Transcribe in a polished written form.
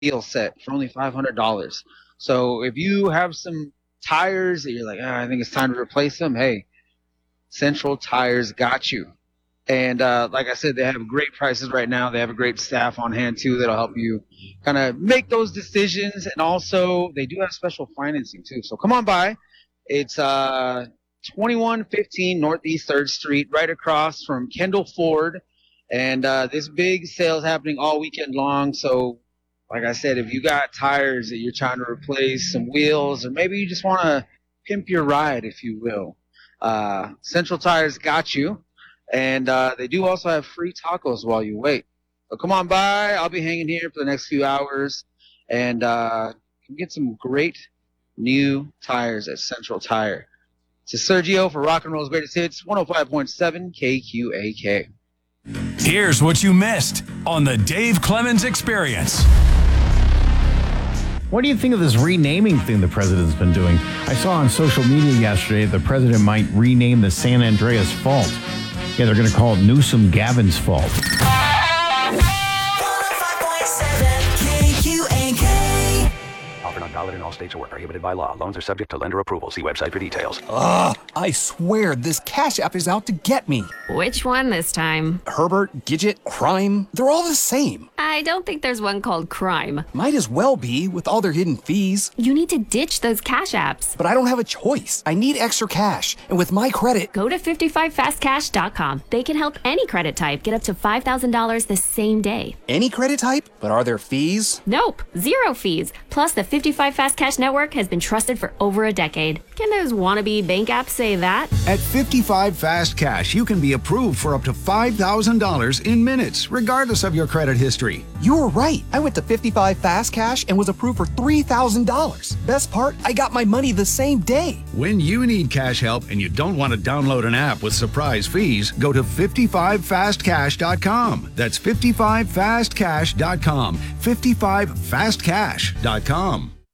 wheel set for only $500. So if you have some tires that you're like, I think it's time to replace them, hey, Central Tires got you. And like I said, they have great prices right now. They have a great staff on hand too that'll help you kind of make those decisions. And also, they do have special financing too. So come on by. It's 2115 Northeast 3rd Street, right across from Kendall Ford. And this big sale is happening all weekend long. So, like I said, if you got tires that you're trying to replace, some wheels, or maybe you just want to pimp your ride, if you will, Central Tires got you. And they do also have free tacos while you wait. So come on by. I'll be hanging here for the next few hours. And can get some great new tires at Central Tire. This is Sergio for Rock and Roll's Greatest Hits, 105.7 KQAK. Here's what you missed on the Dave Clemens Experience. What do you think of this renaming thing the president's been doing? I saw on social media yesterday the president might rename the San Andreas Fault. Yeah, they're going to call it Newsom-Gavin's Fault. 105.7 KQAK. Offer not valid in all states or prohibited by law. Loans are subject to lender approval. See website for details. I swear this Cash App is out to get me. Which one this time? Herbert, Gidget, Crime, they're all the same. I don't think there's one called Crime. Might as well be with all their hidden fees. You need to ditch those Cash Apps. But I don't have a choice. I need extra cash. And with my credit... Go to 55fastcash.com. They can help any credit type get up to $5,000 the same day. Any credit type? But are there fees? Nope. Zero fees. Plus, the 55 Fast Cash network has been trusted for over a decade. Can those wannabe bank apps say that? At 55 Fast Cash, you can be approved for up to $5,000 in minutes, regardless of your credit history. You were right. I went to 55 Fast Cash and was approved for $3,000. Best part, I got my money the same day. When you need cash help and you don't want to download an app with surprise fees, go to 55fastcash.com. That's 55fastcash.com. 55fastcash.com.